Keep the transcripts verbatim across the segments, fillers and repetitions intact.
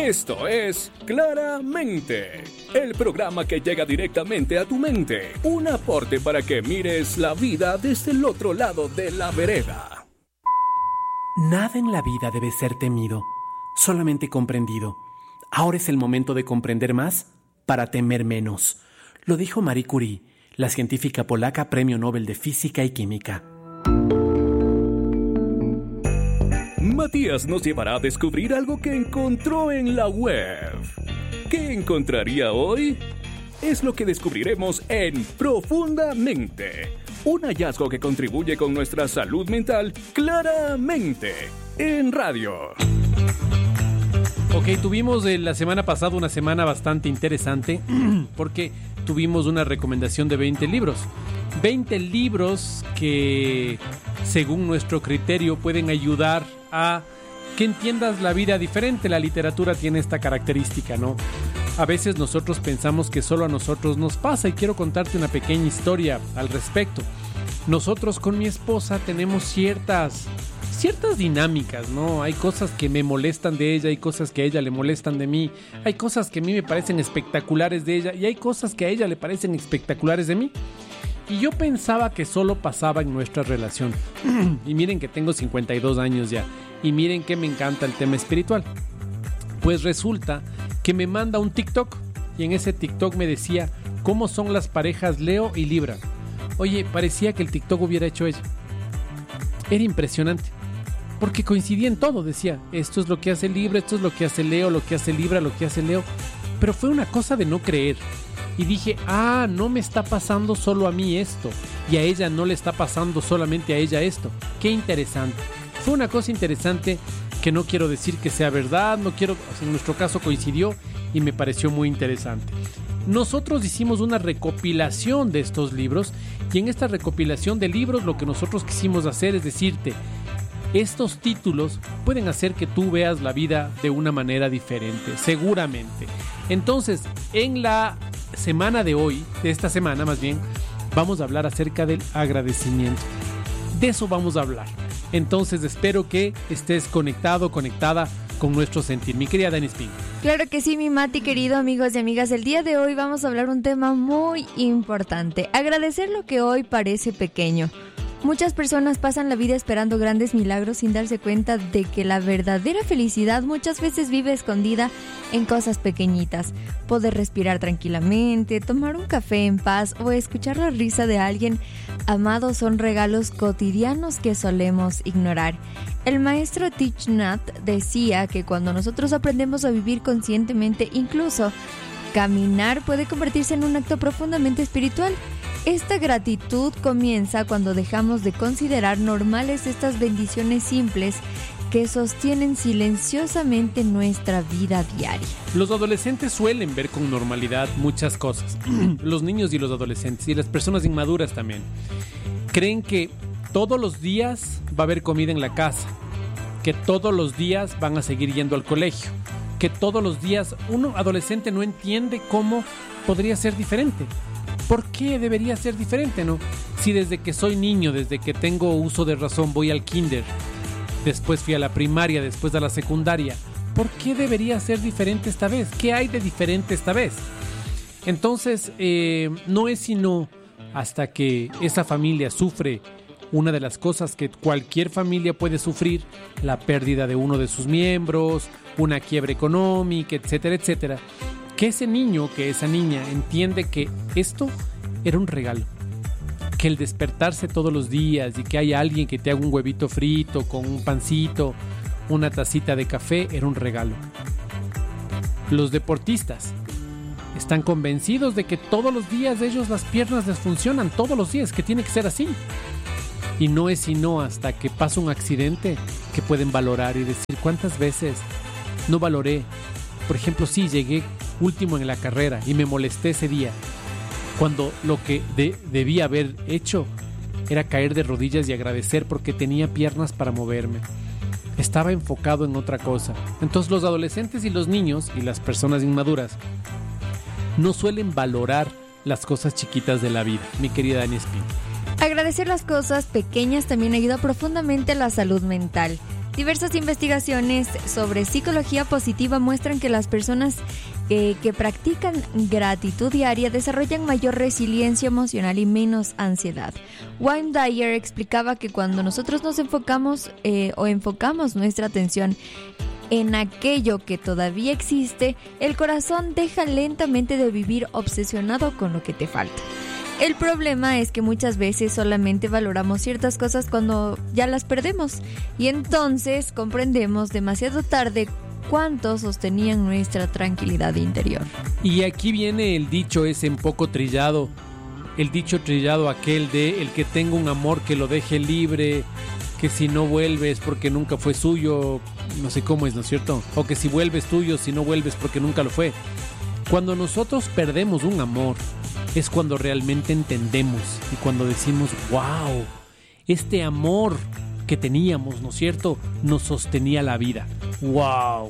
Esto es Claramente, el programa que llega directamente a tu mente. Un aporte para que mires la vida desde el otro lado de la vereda. Nada en la vida debe ser temido, solamente comprendido. Ahora es el momento de comprender más para temer menos. Lo dijo Marie Curie, la científica polaca Premio Nobel de Física y Química. Matías nos llevará a descubrir algo que encontró en la web. ¿Qué encontraría hoy? Es lo que descubriremos en Profundamente. Un hallazgo que contribuye con nuestra salud mental claramente en radio. Ok, tuvimos eh, la semana pasada una semana bastante interesante porque tuvimos una recomendación de veinte libros. veinte libros que, según nuestro criterio, pueden ayudar a que entiendas la vida diferente. La literatura tiene esta característica, ¿no? A veces nosotros pensamos que solo a nosotros nos pasa y quiero contarte una pequeña historia al respecto. Nosotros con mi esposa tenemos ciertas, ciertas dinámicas, ¿no? Hay cosas que me molestan de ella, hay cosas que a ella le molestan de mí, hay cosas que a mí me parecen espectaculares de ella y hay cosas que a ella le parecen espectaculares de mí. Y yo pensaba que solo pasaba en nuestra relación. Y miren que tengo cincuenta y dos años ya. Y miren que me encanta el tema espiritual. Pues resulta que me manda un TikTok. Y en ese TikTok me decía cómo son las parejas Leo y Libra. Oye, parecía que el TikTok hubiera hecho ella. Era impresionante. Porque coincidía en todo. Decía, esto es lo que hace Libra, esto es lo que hace Leo, lo que hace Libra, lo que hace Leo. Pero fue una cosa de no creer. Y dije, ah, no me está pasando solo a mí esto. Y a ella no le está pasando solamente a ella esto. Qué interesante. Fue una cosa interesante que no quiero decir que sea verdad, no quiero, en nuestro caso coincidió y me pareció muy interesante. Nosotros hicimos una recopilación de estos libros y en esta recopilación de libros lo que nosotros quisimos hacer es decirte, estos títulos pueden hacer que tú veas la vida de una manera diferente, seguramente. Entonces, en la semana de hoy, de esta semana más bien, vamos a hablar acerca del agradecimiento. De eso vamos a hablar. Entonces espero que estés conectado, conectada con nuestro sentir. Mi querida Dani Spin. Claro que sí, mi Mati, querido amigos y amigas. El día de hoy vamos a hablar un tema muy importante. Agradecer lo que hoy parece pequeño. Muchas personas pasan la vida esperando grandes milagros sin darse cuenta de que la verdadera felicidad muchas veces vive escondida en cosas pequeñitas. Poder respirar tranquilamente, tomar un café en paz o escuchar la risa de alguien amado son regalos cotidianos que solemos ignorar. El maestro Thich Nhat decía que cuando nosotros aprendemos a vivir conscientemente, incluso caminar puede convertirse en un acto profundamente espiritual. Esta gratitud comienza cuando dejamos de considerar normales estas bendiciones simples que sostienen silenciosamente nuestra vida diaria. Los adolescentes suelen ver con normalidad muchas cosas. Los niños y los adolescentes y las personas inmaduras también. Creen que todos los días va a haber comida en la casa, que todos los días van a seguir yendo al colegio, que todos los días un adolescente no entiende cómo podría ser diferente. ¿Por qué debería ser diferente, no? Si desde que soy niño, desde que tengo uso de razón, voy al kinder, después fui a la primaria, después a la secundaria, ¿por qué debería ser diferente esta vez? ¿Qué hay de diferente esta vez? Entonces, eh, no es sino hasta que esa familia sufre una de las cosas que cualquier familia puede sufrir, la pérdida de uno de sus miembros, una quiebra económica, etcétera, etcétera, que ese niño, que esa niña entiende que esto era un regalo, que el despertarse todos los días y que haya alguien que te haga un huevito frito con un pancito, una tacita de café, era un regalo. Los deportistas están convencidos de que todos los días de ellos las piernas les funcionan, todos los días, que tiene que ser así. Y no es sino hasta que pasa un accidente que pueden valorar y decir cuántas veces no valoré. Por ejemplo, sí, llegué último en la carrera y me molesté ese día, cuando lo que de, debía haber hecho era caer de rodillas y agradecer porque tenía piernas para moverme. Estaba enfocado en otra cosa. Entonces los adolescentes y los niños y las personas inmaduras no suelen valorar las cosas chiquitas de la vida, mi querida Dani Spin. Agradecer las cosas pequeñas también ayuda profundamente a la salud mental. Diversas investigaciones sobre psicología positiva muestran que las personas eh, que practican gratitud diaria desarrollan mayor resiliencia emocional y menos ansiedad. Wayne Dyer explicaba que cuando nosotros nos enfocamos eh, o enfocamos nuestra atención en aquello que todavía existe, el corazón deja lentamente de vivir obsesionado con lo que te falta. El problema es que muchas veces solamente valoramos ciertas cosas cuando ya las perdemos y entonces comprendemos demasiado tarde cuánto sostenían nuestra tranquilidad interior. Y aquí viene el dicho ese un poco trillado, el dicho trillado aquel de el que tenga un amor que lo deje libre, que si no vuelves porque nunca fue suyo, no sé cómo es, ¿no es cierto? O que si vuelves tuyo, si no vuelves porque nunca lo fue. Cuando nosotros perdemos un amor, es cuando realmente entendemos y cuando decimos, wow, este amor que teníamos, ¿no es cierto?, nos sostenía la vida. Wow.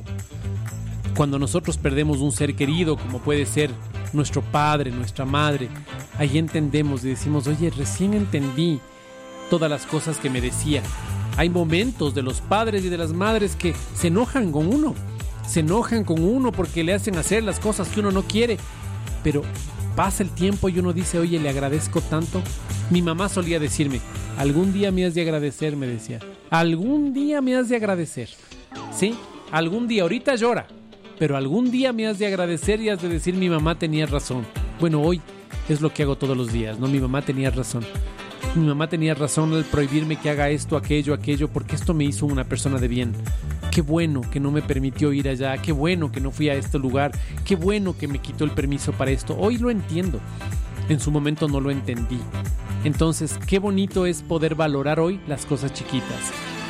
Cuando nosotros perdemos un ser querido, como puede ser nuestro padre, nuestra madre, ahí entendemos y decimos, oye, recién entendí todas las cosas que me decía. Hay momentos de los padres y de las madres que se enojan con uno, se enojan con uno porque le hacen hacer las cosas que uno no quiere, pero pasa el tiempo y uno dice, oye, le agradezco tanto. Mi mamá solía decirme, algún día me has de agradecer, me decía, algún día me has de agradecer, ¿sí? Algún día, ahorita llora, pero algún día me has de agradecer y has de decir, mi mamá tenía razón. Bueno, hoy es lo que hago todos los días, ¿no? Mi mamá tenía razón. Mi mamá tenía razón al prohibirme que haga esto, aquello, aquello, porque esto me hizo una persona de bien. Qué bueno que no me permitió ir allá, qué bueno que no fui a este lugar, qué bueno que me quitó el permiso para esto. Hoy lo entiendo, en su momento no lo entendí. Entonces, qué bonito es poder valorar hoy las cosas chiquitas.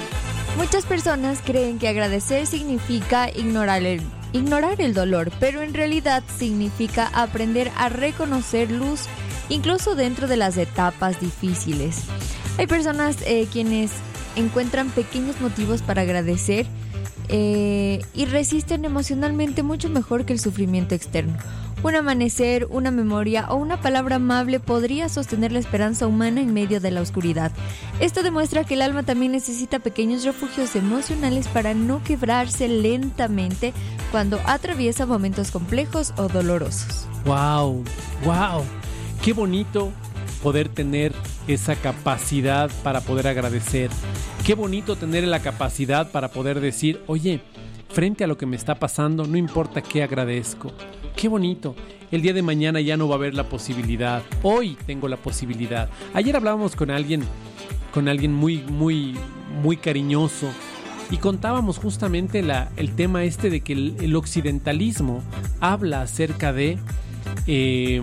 Muchas personas creen que agradecer significa ignorar el, ignorar el dolor, pero en realidad significa aprender a reconocer luz incluso dentro de las etapas difíciles. Hay personas eh, quienes encuentran pequeños motivos para agradecer eh, y resisten emocionalmente mucho mejor que el sufrimiento externo. Un amanecer, una memoria o una palabra amable podría sostener la esperanza humana en medio de la oscuridad. Esto demuestra que el alma también necesita pequeños refugios emocionales para no quebrarse lentamente cuando atraviesa momentos complejos o dolorosos. ¡Wow! ¡Wow! Qué bonito poder tener esa capacidad para poder agradecer. Qué bonito tener la capacidad para poder decir, oye, frente a lo que me está pasando, no importa qué agradezco. Qué bonito. El día de mañana ya no va a haber la posibilidad. Hoy tengo la posibilidad. Ayer hablábamos con alguien, con alguien muy, muy, muy cariñoso y contábamos justamente la, el tema este de que el, el occidentalismo habla acerca de eh,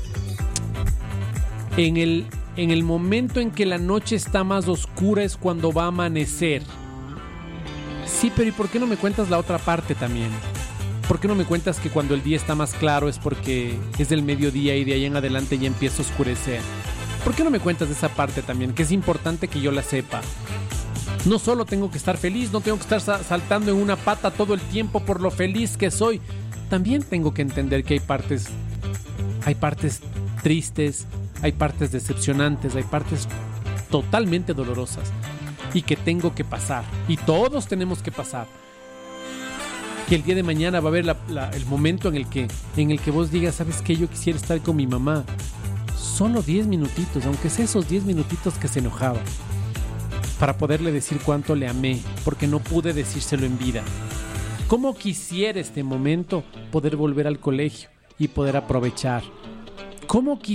en el, en el momento en que la noche está más oscura es cuando va a amanecer. Sí, pero ¿y por qué no me cuentas la otra parte también? ¿Por qué no me cuentas que cuando el día está más claro es porque es del mediodía y de ahí en adelante ya empieza a oscurecer? ¿Por qué no me cuentas de esa parte también? Que es importante que yo la sepa. No solo tengo que estar feliz, no tengo que estar saltando en una pata todo el tiempo por lo feliz que soy. También tengo que entender que hay partes, hay partes tristes, hay partes decepcionantes, hay partes totalmente dolorosas y que tengo que pasar. Y todos tenemos que pasar. Que el día de mañana va a haber la, la, el momento en el que en el que vos digas, ¿sabes qué? Yo quisiera estar con mi mamá. Solo diez minutitos, aunque sea esos diez minutitos que se enojaba, para poderle decir cuánto le amé, porque no pude decírselo en vida. ¿Cómo quisiera este momento poder volver al colegio y poder aprovechar? ¿Cómo quisiera